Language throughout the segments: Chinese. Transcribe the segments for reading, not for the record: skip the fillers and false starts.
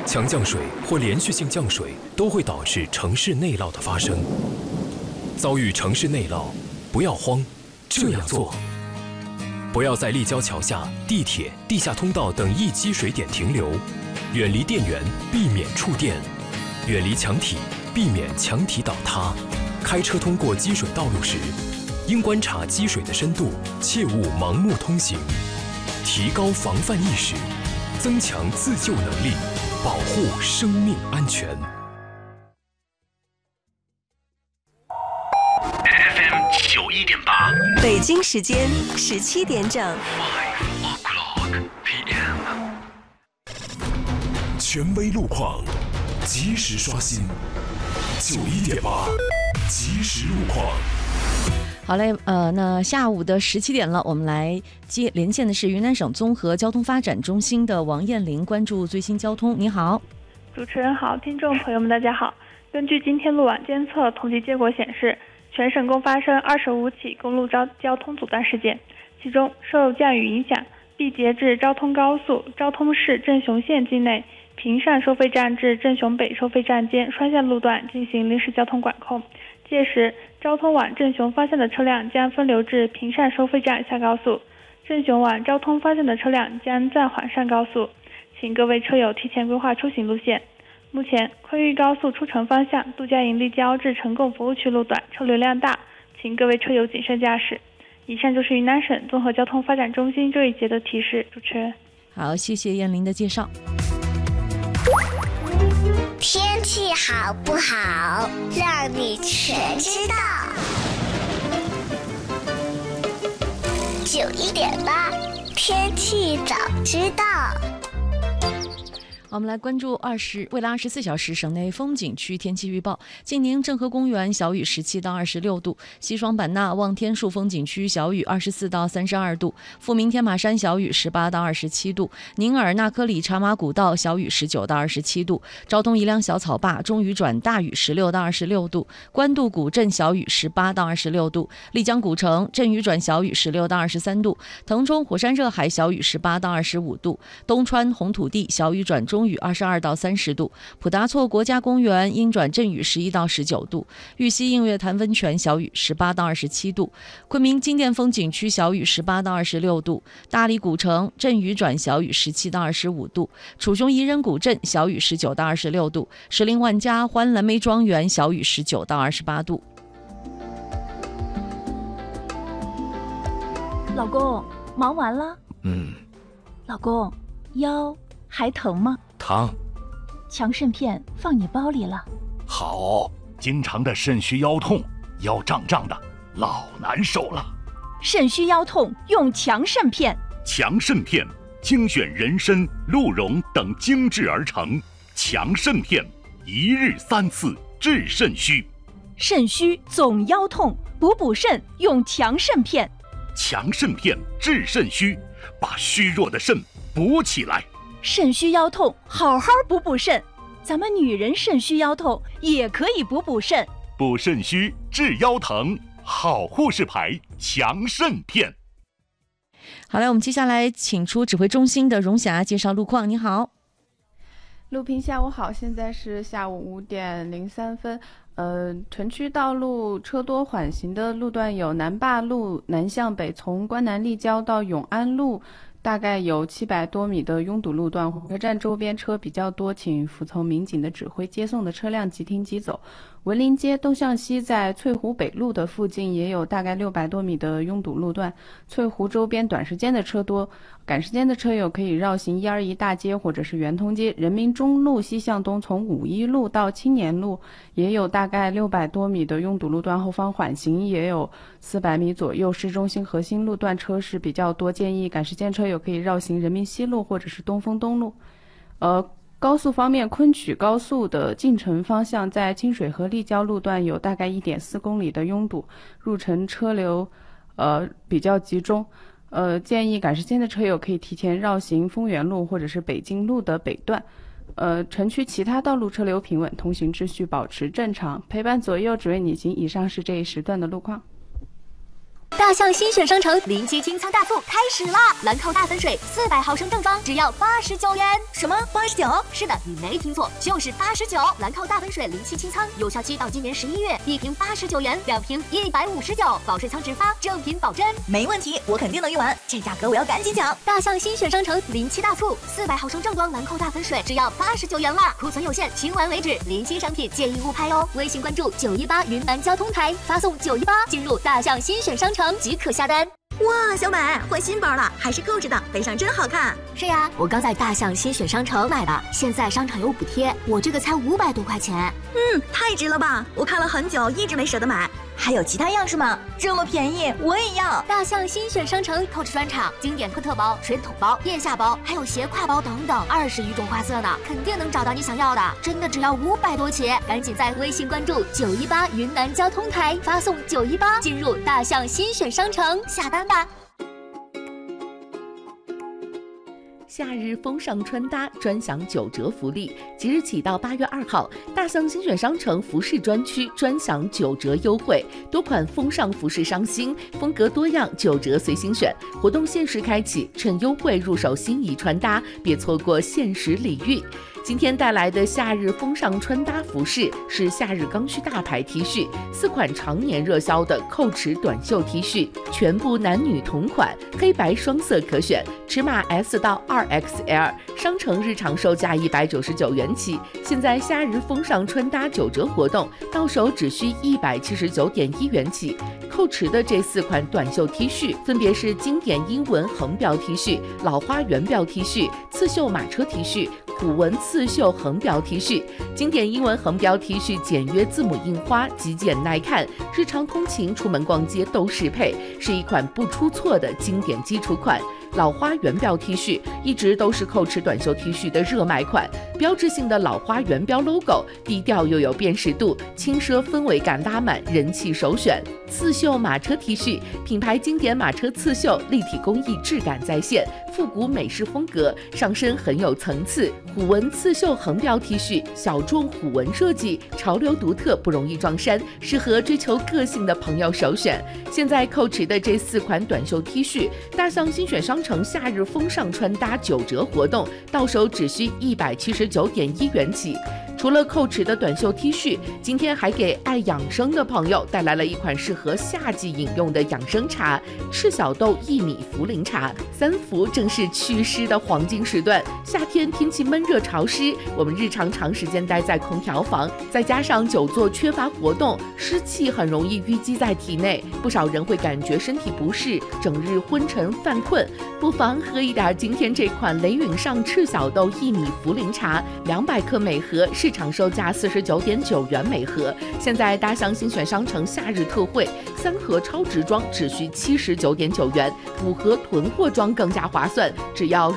强降水或连续性降水都会导致城市内涝的发生。遭遇城市内涝，不要慌，这样做：不要在立交桥下、地铁、地下通道等易积水点停留，远离电源，避免触电；远离墙体，避免墙体倒塌。开车通过积水道路时，应观察积水的深度，切勿盲目通行。提高防范意识，增强自救能力，保护生命安全。 FM 91.8， 北京时间17点整。 5 o'clock PM。 权威路况，及时刷新。91.8，即时路况。 好嘞，那下午的17点了，我们来连线的是云南省综合交通发展中心的王艳玲，关注最新交通。你好， 主持人好，听众朋友们大家好。根据今天路网监测统计结果显示，全省共发生25起公路交通阻断事件，其中受降雨影响，毕节至昭通高速、昭通市镇雄县境内平上收费站至镇雄北收费站间双线路段进行临时交通管控。届时，昭通往镇雄方向的车辆将分流至平上收费站下高速，镇雄往昭通方向的车辆将暂缓上高速，请各位车友提前规划出行路线。目前，昆玉高速出城方向度假营立交至城供服务区路段车流量大，请各位车友谨慎驾驶。以上就是云南省综合交通发展中心这一节的提示。主持人， 好，谢谢艳玲的介绍。 天气好不好，让你全知道。91.8，天气早知道。 我们来关注未来24小时省内风景区天气预报。晋宁郑和公园小雨17到26度，西双版纳望天树风景区小雨24到32度，富民天马山小雨18到27度，宁尔纳科里茶马古道小雨19到27度，昭通宜良小草坝中雨转大雨16到26度，官渡古镇小雨18到26度，丽江古城阵雨转小雨16到23度，腾冲火山热海小雨18到25度，东川红土地小雨转中雨22到30度，普达措国家公园阴转阵雨11到19度，玉溪映月潭温泉小雨18到27度，昆明金殿风景区小雨18到26度，大理古城阵雨转小雨17到25度，楚雄彝人古镇小雨19到26度，石林万家欢蓝莓庄园小雨19到28度。 老公，忙完了？老公，腰还疼吗？ 疼。 强肾片放你包里了。 好，经常的肾虚腰痛，腰胀胀的，老难受了。 肾虚腰痛用强肾片。 强肾片精选人参、鹿茸等精制而成，强肾片一日3次治肾虚。 肾虚总腰痛，补肾用强肾片。 强肾片治肾虚，把虚弱的肾补起来。 肾虚腰痛好好补肾，咱们女人肾虚腰痛也可以补肾。 补肾虚治腰疼，好护士牌强肾片。 好了，我们接下来请出指挥中心的荣霞介绍路况。你好， 录屏下午好，现在是下午5点03分。城区道路车多缓行的路段有南坝路南向北，从关南立交到永安路大概有700多米的拥堵路段，火车站周边车比较多，请服从民警的指挥，接送的车辆即停即走。文林街东向西在翠湖北路的附近也有大概600多米的拥堵路段，翠湖周边短时间的车多，赶时间的车友可以绕行121大街或者是圆通街。人民中路西向东从五一路到青年路也有大概600多米的拥堵路段，后方缓行也有400米左右。市中心核心路段车是比较多，建议赶时间车友可以绕行人民西路或者是东风东路。高速方面，昆曲高速的进城方向在清水河立交路段有大概1.4公里的拥堵，入城车流比较集中。建议赶时间的车友可以提前绕行丰原路或者是北京路的北段。城区其他道路车流平稳，通行秩序保持正常，陪伴左右只为你行。以上是这一时段的路况。 大象新选商城临期清仓大促开始啦！兰蔻大粉水400毫升正装只要89元。 什么89？ 是的，你没听错，就是89。兰蔻大粉水临期清仓，有效期到今年11月，1瓶89元，2瓶159，保水仓直发，正品保真。 没问题，我肯定能用完，这价格我要赶紧抢！ 大象新选商城临期大促，400毫升正装兰蔻大粉水只要89元啦！库存有限，清完为止，临期商品建议勿拍哦。微信关注918云南交通台，发送918进入大象新选商城即可下单。 哇，小美换新包了，还是扣着的，背上真好看。 是呀，我刚在大象新选商城买的，现在商场有补贴，我这个才500多块钱。 太值了吧！我看了很久，一直没舍得买。还有其他样式吗？这么便宜，我也要！ 大象新选商城Coach专场，经典科特包、水桶包、腋下包，还有斜挎包等等，20余种花色呢，肯定能找到你想要的。真的只要500多起，赶紧在微信关注918云南交通台，发送918进入大象新选商城下单吧。 夏日风尚穿搭专享9折福利，即日起到8月2号，大象新选商城服饰专区专享9折优惠，多款风尚服饰上新，风格多样，9折随心选。活动限时开启，趁优惠入手心仪穿搭，别错过限时礼遇。今天带来的夏日风尚穿搭服饰是夏日刚需大牌 T 恤，4款常年热销的扣尺短袖 T 恤，全部男女同款，黑白双色可选，尺码 S 到2XL， 商城日常售价199元起，现在夏日风尚穿搭9折活动，到手只需179.1元起。扣尺的这4款短袖 T 恤分别是经典英文横标 T 恤、老花圆标 T 恤、刺绣马车 T 恤、虎纹刺绣横标 T 恤。经典英文横标 T 恤简约字母印花，极简耐看，日常通勤出门逛街都适配，是一款不出错的经典基础款。老花圆标 T 恤一直都是扣尺短袖 T 恤的热卖款，标志性的老花圆标 logo， 低调又有辨识度，轻奢氛围感拉满，人气首选。刺绣马车 T 恤，品牌经典马车刺绣，立体工艺质感再现，复古美式风格，上身很有层次。虎纹刺绣横标 T 恤，小众虎纹设计，潮流独特，不容易撞衫，适合追求个性的朋友首选。现在扣尺的这4款短袖 T 恤，大象新选商城夏日风尚穿搭9折活动，到手只需179.1元起。除了扣尺的短袖 T 恤，今天还给爱养生的朋友带来了一款适合夏季饮用的养生茶——赤小豆薏米茯苓茶。3伏正是祛湿的黄金时段，夏天天气闷热潮湿，我们日常长时间待在空调房，再加上久坐缺乏活动，湿气很容易淤积在体内，不少人会感觉身体不适，整日昏沉犯困。不妨喝一点今天这款雷允上赤小豆薏米茯苓茶，200克每盒，市场售价49.9元每盒。现在大象新选商城夏日特惠，3盒超值装只需79.9元，5盒囤货装更加划算，只要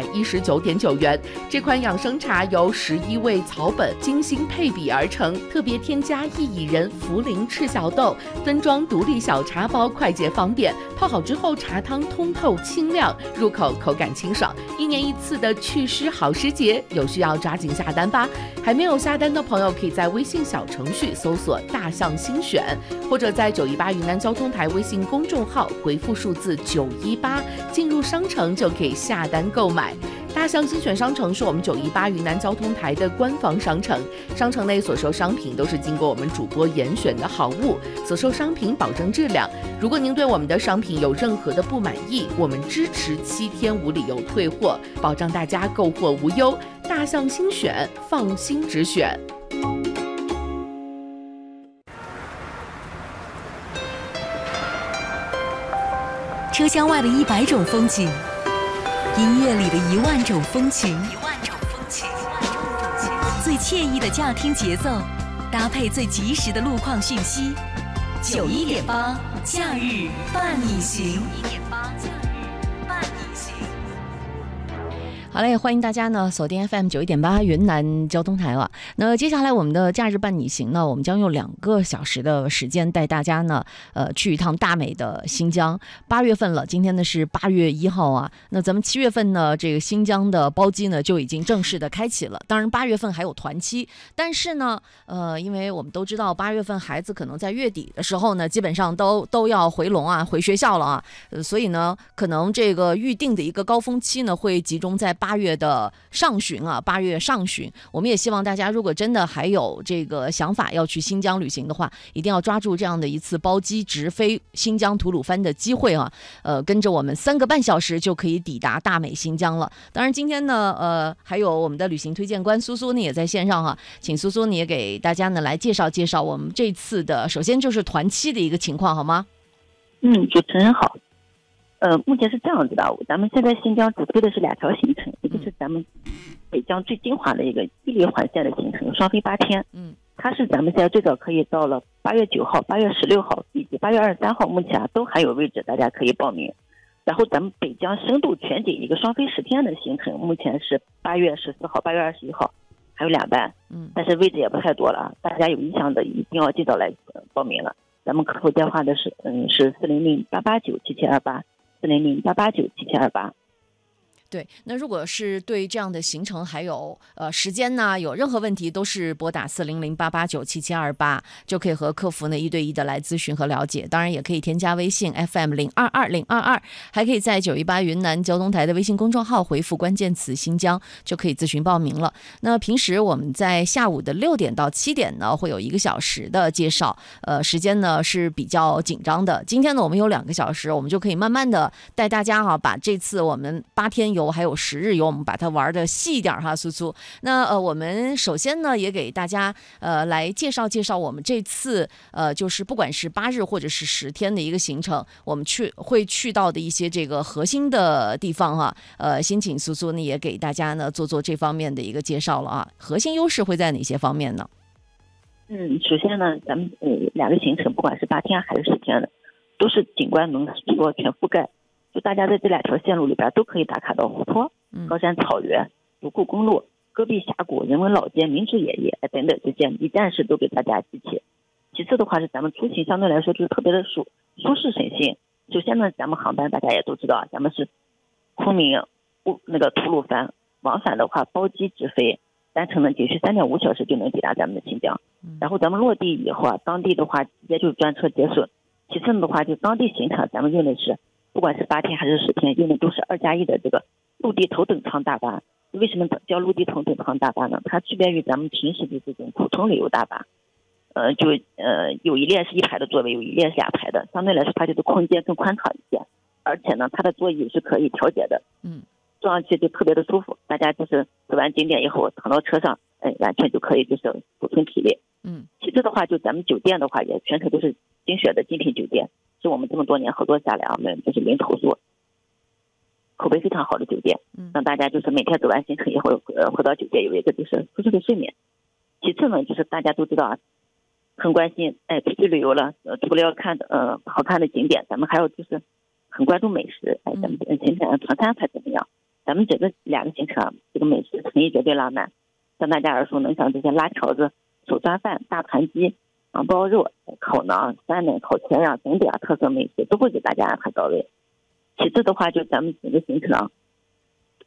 119.9元。这款养生茶由11味草本精心配比而成，特别添加薏苡仁、茯苓、赤小豆，分装独立小茶包，快捷方便。泡好之后，茶汤通透清亮，入口口感清爽。1年1次的祛湿好时节，有需要抓紧下单吧。还没有下单的朋友，可以在微信小程序搜索大象新选，或者在918云南交通台微信公众号回复数字918，进入商城就可以下单购买。大象新选商城是我们918云南交通台的官方商城，商城内所售商品都是经过我们主播严选的好物，所售商品保证质量。如果您对我们的商品有任何的不满意，我们支持7天无理由退货，保障大家购货无忧。大象新选，放心直选。 车厢外的100种风景，音乐里的1万种风情，最惬意的驾听节奏，搭配最及时的路况讯息。91.8假日伴你行。 好嘞，欢迎大家呢锁定 FM 91.8云南交通台了。那接下来我们的假日伴你行呢，我们将用2个小时的时间带大家呢，去一趟大美的新疆。8月份了，今天呢是8月1号啊。那咱们7月份呢，这个新疆的包机呢就已经正式的开启了。当然8月份还有团期，但是呢，因为我们都知道8月份孩子可能在月底的时候呢，基本上都要回笼啊，回学校了啊，所以呢，可能这个预定的一个高峰期呢会集中在8月的上旬啊，8月上旬。我们也希望大家如果真的还有这个想法要去新疆旅行的话，一定要抓住这样的一次包机直飞新疆吐鲁番的机会啊，跟着我们3个半小时就可以抵达大美新疆了。当然今天呢，还有我们的旅行推荐官苏苏呢也在线上哈，请苏苏你也给大家呢来介绍介绍我们这次的，首先就是团期的一个情况好吗？ 主持人好。目前是这样子的，咱们现在新疆主推的是2条行程，一个是咱们北疆最精华的一个伊犁环线的行程，双飞8天。它是咱们现在最早可以到了8月9号、8月16号以及8月23号，目前都还有位置，大家可以报名。然后咱们北疆深度全景一个双飞10天的行程，目前是8月14号、8月21号，还有2班。但是位置也不太多了，大家有意向的一定要尽早来报名了。咱们客服电话的是400-889-7728。400-889-7728。 对，那如果是对这样的行程还有时间呢，有任何问题都是拨打400-889-7728，就可以和客服呢1对1的来咨询和了解。当然也可以添加微信 FM022022，还可以在918云南交通台的微信公众号回复关键词新疆，就可以咨询报名了。那平时我们在下午的6点到7点呢会有1个小时的介绍，时间呢是比较紧张的。今天呢我们有2个小时，我们就可以慢慢的带大家把这次我们8天游还有10日游，我们把它玩的细一点哈，苏苏。那我们首先呢也给大家来介绍介绍我们这次就是不管是8日或者是10天的一个行程，我们会去到的一些这个核心的地方哈。先请苏苏呢也给大家呢做这方面的一个介绍了啊。核心优势会在哪些方面呢？ 首先呢，咱们2个行程，不管是8天还是10天的，都是景观浓缩全覆盖。就大家在这2条线路里边都可以打卡到湖泊、高山草原、独库公路、戈壁峡谷、人文老街、明治爷爷等等这些一站式都给大家集齐。其次的话是咱们出行相对来说就是特别的舒适省心。首先呢，咱们航班大家也都知道，咱们是昆明那个吐鲁番往返的话包机直飞，单程呢仅需3.5小时就能抵达咱们的新疆。然后咱们落地以后当地的话直接就专车接送。其次的话就当地行程咱们用的是不管是8天还是10天，用的都是2+1的这个陆地头等舱大巴。为什么叫陆地头等舱大巴呢？它区别于咱们平时的这种普通旅游大巴。有一列是1排的座位，有一列是2排的，相对来说它就是空间更宽敞一些。而且呢，它的座椅是可以调节的，坐上去就特别的舒服。大家就是走完景点以后躺到车上，完全就可以就是补充体力。其次的话，就咱们酒店的话也全程都是精选的精品酒店。是我们这么多年合作下来，我们就是零投诉，口碑非常好的酒店，让大家就是每天走完行程以后，回到酒店有一个就是舒适的睡眠。其次呢，就是大家都知道啊，很关心，出去旅游了，除了要看好看的景点，咱们还有就是很关注美食，咱们行程团餐安排怎么样？咱们整个2个行程啊，这个美食诚意绝对浪漫，向大家耳熟能详这些拉条子、手抓饭、大盘鸡、糖包肉、烤馕、三冷、烤全羊等等特色美食都会给大家安排到位。其次的话，就咱们整个行程